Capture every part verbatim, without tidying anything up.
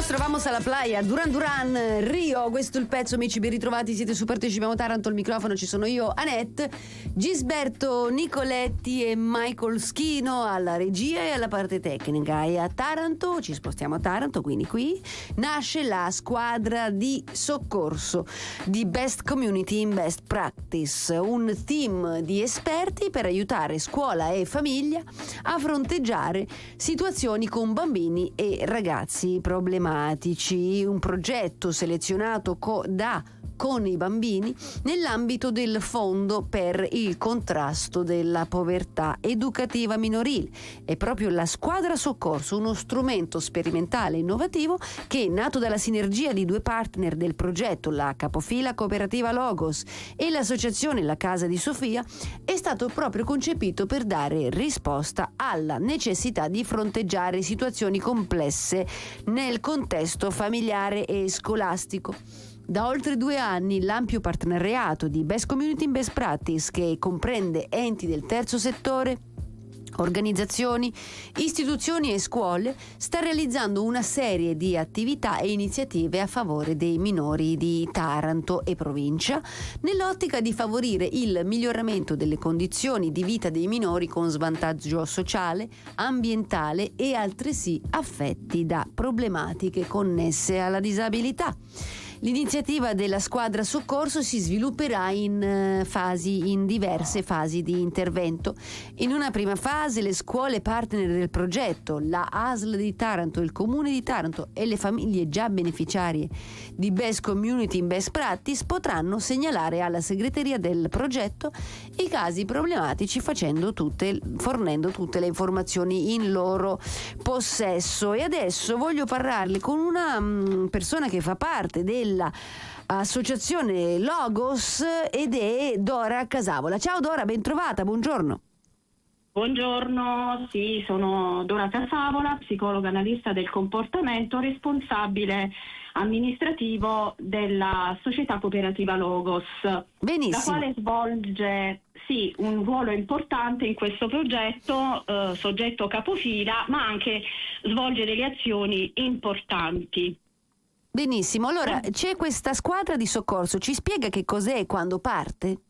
nostro Vamos alla Playa, Duran Duran, Rio. Questo è il pezzo, amici, ben ritrovati, siete su Partecipiamo Taranto, al microfono ci sono io, Annette, Gisberto Nicoletti e Michael Schino alla regia e alla parte tecnica. E a Taranto, ci spostiamo a Taranto, quindi qui nasce la squadra di soccorso di Best Community in Best Practice, un team di esperti per aiutare scuola e famiglia a fronteggiare situazioni con bambini e ragazzi problematici. Un progetto selezionato co- da con i bambini nell'ambito del Fondo per il contrasto della povertà educativa minorile. È proprio la squadra soccorso, uno strumento sperimentale innovativo che, nato dalla sinergia di due partner del progetto, la capofila cooperativa Logos e l'associazione La Casa di Sofia, è stato proprio concepito per dare risposta alla necessità di fronteggiare situazioni complesse nel contesto familiare e scolastico. Da oltre due anni l'ampio partenariato di Best Community in Best Practice, che comprende enti del terzo settore, organizzazioni, istituzioni e scuole, sta realizzando una serie di attività e iniziative a favore dei minori di Taranto e provincia, nell'ottica di favorire il miglioramento delle condizioni di vita dei minori con svantaggio sociale, ambientale e altresì affetti da problematiche connesse alla disabilità. L'iniziativa della squadra soccorso si svilupperà in fasi, in diverse fasi di intervento. In una prima fase le scuole partner del progetto, la A S L di Taranto, il Comune di Taranto e le famiglie già beneficiarie di Best Community in Best Practice potranno segnalare alla segreteria del progetto i casi problematici facendo tutte, fornendo tutte le informazioni in loro possesso. E adesso voglio parlarle con una mh, persona che fa parte del l'associazione Logos ed è Dora Casavola. Ciao Dora, ben trovata, buongiorno. Buongiorno, sì, sono Dora Casavola, psicologa analista del comportamento, responsabile amministrativo della società cooperativa Logos. Benissimo. La quale svolge sì, un ruolo importante in questo progetto, eh, soggetto capofila, ma anche svolge delle azioni importanti. Benissimo, allora c'è questa squadra di soccorso, ci spiega che cos'è e quando parte?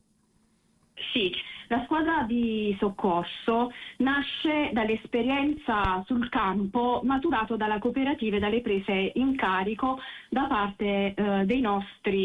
Sì, la squadra di soccorso nasce dall'esperienza sul campo maturato dalla cooperativa e dalle prese in carico da parte eh, dei nostri